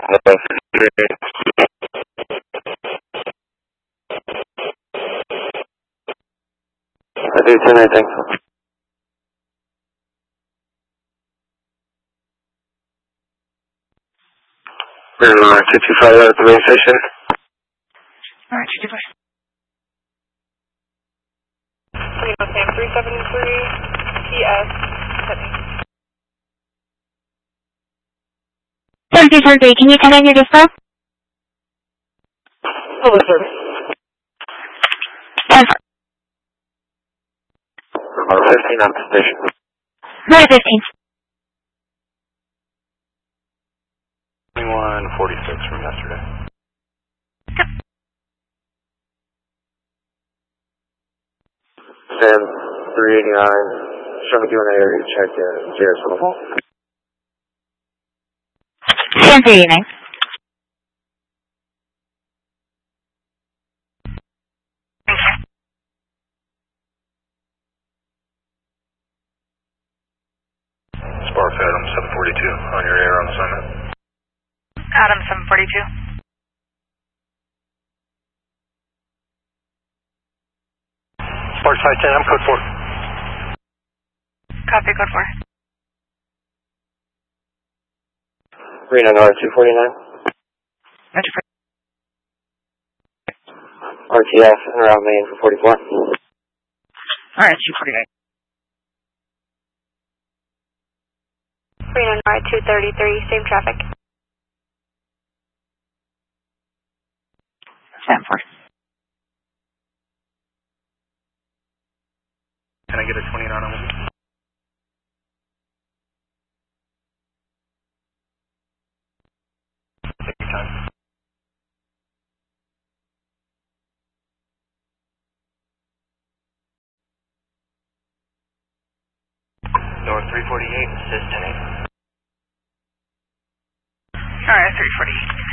I do 10, I think. We're 225 at the base station. Alright, 225. Sam 373, PS, heading. 73, can you turn on your dispo? Oh, sir. 10-4. About 15 on the station. Right at 15. 2146 from yesterday. Sam 389, showing me doing an area check in 074. Sam 389. Sparks Adam 742 on your air on assignment. Adam 742. Sparks 510, I'm code 4. Copy, code 4. Reno North 249. Roger. RTF and around main for 44. Alright, 248. Reno North 233, same traffic. 7-4. Can I get a 29 on it? Take your time. North 348, assist 10-8. Alright, 348.